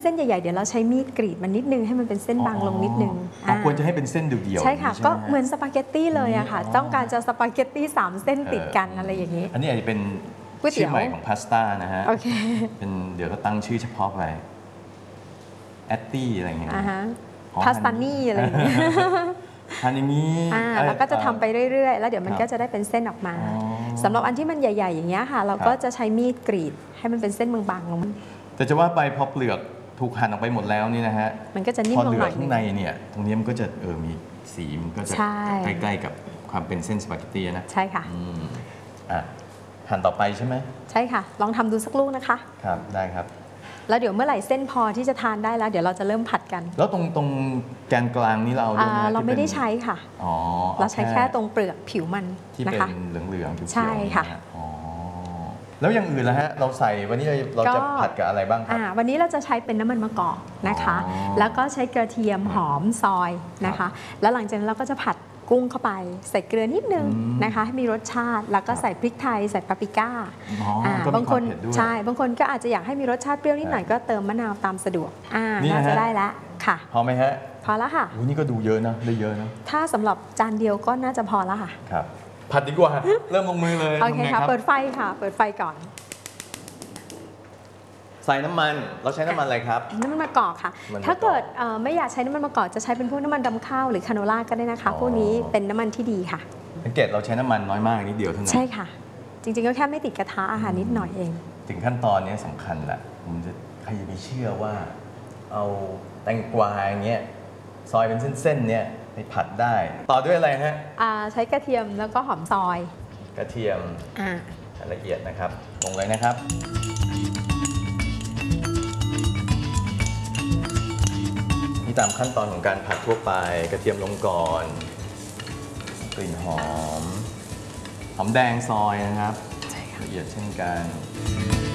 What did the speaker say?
เส้นใหญ่ๆเดี๋ยวเราใช้มีดกรีดมันนิดนึงให้มันเป็นเส้นบางลงนิดนึงควรจะให้เป็นเส้นเดี่ยวๆใช่ค่ะก็เหมือนสปาเกตตี้เลยอะค่ะต้องการจะสปาเกตตี้3เส้นติดกันอะไรอย่างนี้อันนี้อาจจะเป็นชื่อใหม่ของพาสต้านะฮะเป็นเดี๋ยวก็ตั้งชื่อเฉพาะไปแอตตี้อะไรเงี้ยพาสตานี่อะไรอย่างเงี้ยฮานิมิแล้วก็จะทำไปเรื่อยๆแล้วเดี๋ยวมันก็จะได้เป็นเส้นออกมาสำหรับอันที่มันใหญ่ๆอย่างเงี้ยค่ะเราก็จะใช้มีดกรีดให้มันเป็นเส้นบางๆลงแต่จะว่าไปพอเปลือกถูกหั่นออกไปหมดแล้วนี่นะฮะมันก็จะนิ่มลงหน่อยข้างในเนี่ยตรงนี้มันก็จะมีสีมันก็จะใกล้ๆกับความเป็นเส้นสปาเกตตี้นะใช่ค่ะหั่นต่อไปใช่ไหมใช่ค่ะลองทำดูสักลูกนะคะครับได้ครับแล้วเดี๋ยวเมื่อไหร่เส้นพอที่จะทานได้แล้วเดี๋ยวเราจะเริ่มผัดกันแล้วตรงแกนกลางนี้เราเราไม่ได้ใช้ค่ะเราใช้แค่ตรงเปลือกผิวมันที่เป็นเหลืองๆผิวๆใช่ค่ะแล้วอย่างอื่นล่ะฮะเราใส่วันนี้เราจะผัดกับอะไรบ้างครับวันนี้เราจะใช้เป็นน้ำมันมะกอกนะคะแล้วก็ใช้กระเทียมหอมซอยนะคะแล้วหลังจากนั้นเราก็จะผัดกุ้งเข้าไปใส่เกลือนิดนึงนะคะให้มีรสชาติแล้วก็ใส่พริกไทยใส่ปาปริก้าบางคนใช่บางคนก็อาจจะอยากให้มีรสชาติเปรี้ยวนิดหน่อยก็เติมมะนาวตามสะดวกน่าจะได้แล้วค่ะพอไหมฮะพอแล้วค่ะนี่ก็ดูเยอะนะได้เยอะนะถ้าสำหรับจานเดียวก็น่าจะพอแล้วค่ะครับผัดดีกว่าเริ่มลงมือเลยโอเคค่ะเปิดไฟค่ะเปิดไฟก่อนใส่น้ำมันเราใช้น้ำมันอะไรครับน้ำมันมะกอกค่ะถ้าเกิดไม่อยากใช้น้ำมันมะกอกจะใช้เป็นพวกน้ำมันดำข้าวหรือคาโนล่าก็ได้นะคะพวกนี้เป็นน้ำมันที่ดีค่ะสังเกตเราใช้น้ำมันน้อยมากนิดเดียวเท่านั้นใช่ค่ะจริงๆก็แค่ไม่ติดกระทะอาหารนิดหน่อยเองถึงขั้นตอนนี้สำคัญแหละผมจะใครจะไปเชื่อว่าเอาแตงกวาอย่างเงี้ยซอยเป็นเส้นๆเนี่ยไปผัดได้ต่อด้วยอะไรฮะใช้กระเทียมแล้วก็หอมซอยกระเทียมละเอียดนะครับลงเลยนะครับนี่ตามขั้นตอนของการผัดทั่วไปกระเทียมลงก่อนกลิ่นหอมแดงซอยนะครับละเอียดเช่นกัน